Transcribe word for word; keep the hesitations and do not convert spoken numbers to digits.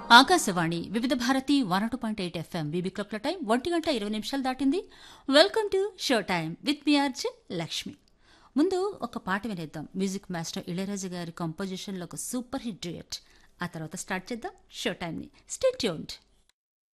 ఆకాశవాణి వివిధ Bharati one two point eight FM BB క్లాక్ల time ఒంటి గంట ఇరవై నిమిషాలు దాటింది. Welcome to show time with me RJ Lakshmi. ముందు ఒక పాట వినేద్దాం. మ్యూజిక్ మాస్టర్ ఇళయరాజా గారి కంపోజిషన్లో ఒక సూపర్ హిట్ డ్యూయట్. ఆ తర్వాత స్టార్ట్ చేద్దాం షో టైంని. Stay tuned.